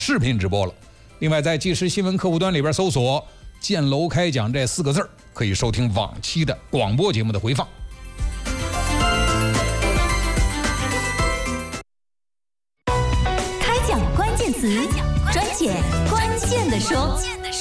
视频直播了。另外，在即时新闻客户端里边搜索“建楼开讲”这4个字，可以收听往期的广播节目的回放。 开讲关键词，专解关键的说。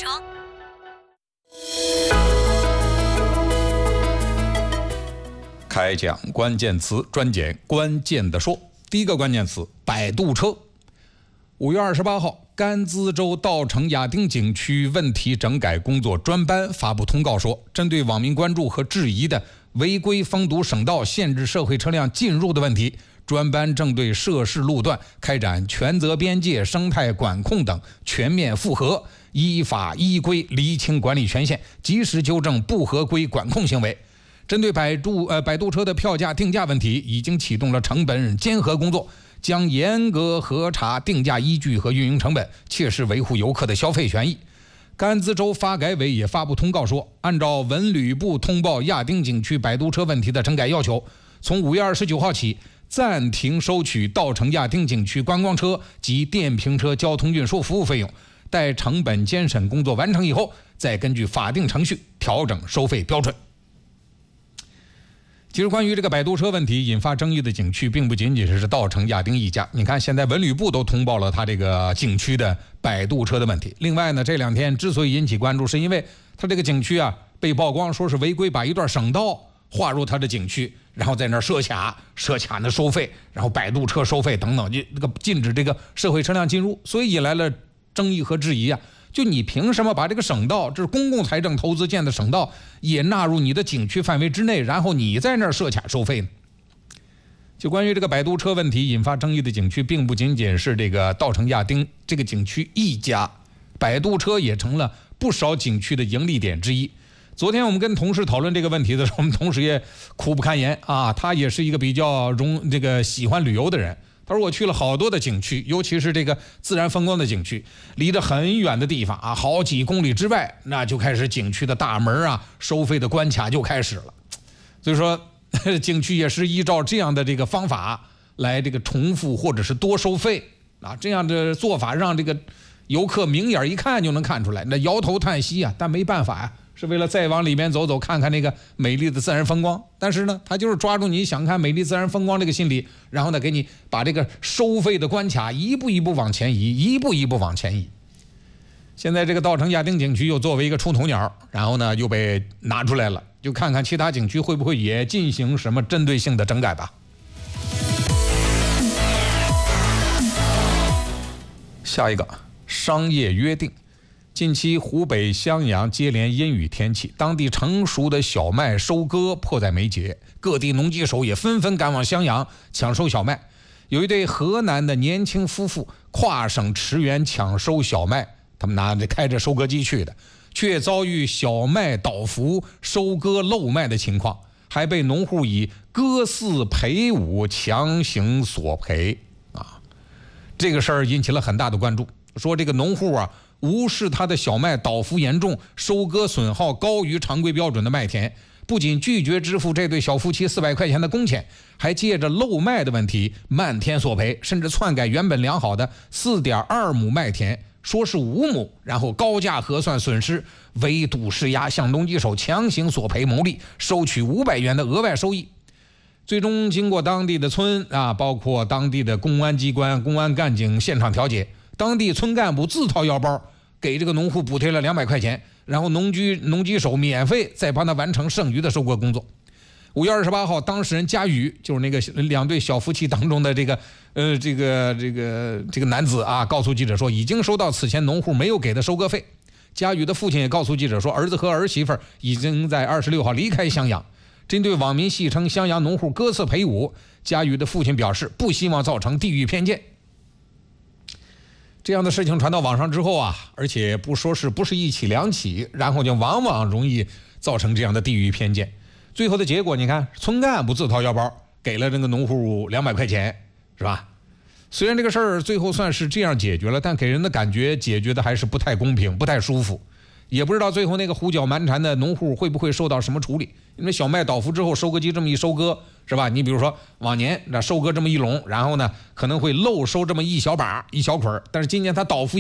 开讲关键词，专解关键的说。第一个关键词：摆渡车。5月28号，甘孜州稻城亚丁景区问题整改工作专班发布通告说，针对网民关注和质疑的违规封堵省道、限制社会车辆进入的问题，专班正对涉事路段开展权责边界、生态管控等全面复核，依法依规厘清管理权限，及时纠正不合规管控行为。针对摆渡车的票价定价问题，已经启动了成本监核工作，将严格核查定价依据和运营成本，切实维护游客的消费权益。甘孜州发改委也发布通告说，按照文旅部通报亚丁景区摆渡车问题的整改要求，从5月29号起暂停收取稻城亚丁景区观光车及电瓶车交通运输服务费用，待成本监审工作完成以后，再根据法定程序调整收费标准。其实关于这个摆渡车问题引发争议的景区并不仅仅是稻城亚丁一家，你看现在文旅部都通报了他这个景区的摆渡车的问题。另外呢，这2天之所以引起关注，是因为他这个景区啊被曝光说是违规把一段省道划入他的景区，然后在那儿设卡的收费，然后摆渡车收费等等，这个禁止这个社会车辆进入，所以引来了争议和质疑啊。就你凭什么把这个省道，这是公共财政投资建的省道，也纳入你的景区范围之内，然后你在那儿设卡收费呢？就关于这个摆渡车问题引发争议的景区，并不仅仅是这个稻城亚丁这个景区一家，摆渡车也成了不少景区的盈利点之一。昨天我们跟同事讨论这个问题的时候，我们同事也苦不堪言啊，他也是一个比较喜欢旅游的人。他说我去了好多的景区，尤其是这个自然风光的景区，离得很远的地方啊，好几公里之外，那就开始景区的大门啊，收费的关卡就开始了。所以说景区也是依照这样的这个方法来这个重复或者是多收费啊，这样的做法让这个游客明眼一看就能看出来，那摇头叹息啊，但没办法呀，是为了再往里面走走，看看那个美丽的自然风光。但是呢，他就是抓住你想看美丽自然风光这个心理，然后呢，给你把这个收费的关卡一步一步往前移，一步一步往前移。现在这个稻城亚丁景区又作为一个出头鸟，然后呢又被拿出来了，就看看其他景区会不会也进行什么针对性的整改吧。下一个，商业约定。近期湖北襄阳接连阴雨天气，当地成熟的小麦收割迫在眉睫，各地农机手也纷纷赶往襄阳抢收小麦。有一对河南的年轻夫妇跨省驰援抢收小麦，他们开着收割机去的，却遭遇小麦倒伏、收割漏麦的情况，还被农户以割饲赔五强行索赔啊！这个事儿引起了很大的关注，说这个农户啊无视他的小麦倒伏严重、收割损耗高于常规标准的麦田，不仅拒绝支付这对小夫妻400块钱的工钱，还借着漏麦的问题漫天索赔，甚至篡改原本良好的4.2亩麦田，说是5亩，然后高价核算损失，围堵施压，向农机手强行索赔牟利，收取500元的额外收益。最终经过当地的村包括当地的公安机关、公安干警现场调解，当地村干部自掏腰包给这个农户补贴了200块钱，然后农机手免费再帮他完成剩余的收割工作。5月28号，当事人佳宇，就是那个2对小夫妻当中的这个男子啊，告诉记者说已经收到此前农户没有给的收割费。佳宇的父亲也告诉记者说，儿子和儿媳妇已经在26号离开襄阳。针对网民戏称襄阳农户割饲赔五，佳宇的父亲表示不希望造成地域偏见。这样的事情传到网上之后啊，而且不是一起两起，然后就往往容易造成这样的地域偏见。最后的结果你看，村干部自掏腰包给了这个农户200块钱，是吧？虽然这个事儿最后算是这样解决了，但给人的感觉解决的还是不太公平，不太舒服。也不知道最后那个胡搅蛮缠的农户会不会受到什么处理，因因为小麦倒伏之后，收割机这么一收割，是吧？你比如说往年那收割这么一笼，然后呢可能会漏收这么一小把一小捆，但是今年它倒伏